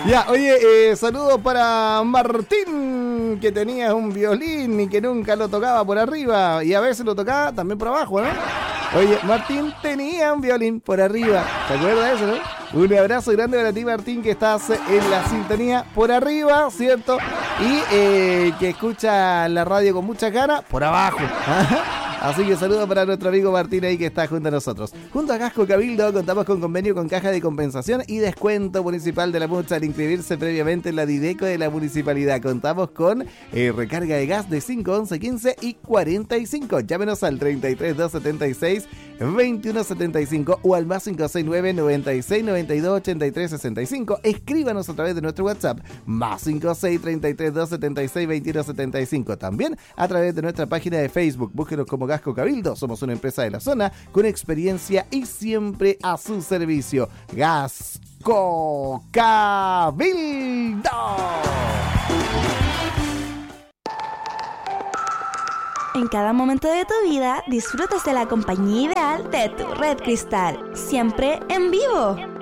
Ya, oye, saludos para Martín, que tenía un violín y que nunca lo tocaba por arriba y a veces lo tocaba también por abajo, ¿no? Oye, Martín tenía un violín por arriba. ¿Te acuerdas de eso, no? Un abrazo grande para ti, Martín, que estás en la sintonía por arriba, ¿cierto? Y que escucha la radio con mucha gana por abajo. Así que saludos para nuestro amigo Martín ahí que está junto a nosotros. Junto a Casco Cabildo contamos con convenio con Caja de Compensación y Descuento Municipal de la Mucha al inscribirse previamente en la Dideco de la Municipalidad. Contamos con recarga de gas de 5, 11, 15 y 45. Llámenos al 33 276 2175 o al más 569 96 92 83 65. Escríbanos a través de nuestro WhatsApp más 56 33 276 2175. También a través de nuestra página de Facebook. Búsquenos como Gasco Cabildo. Somos una empresa de la zona con experiencia y siempre a su servicio. Gasco Cabildo. En cada momento de tu vida disfrutas de la compañía ideal de tu Red Cristal, siempre en vivo.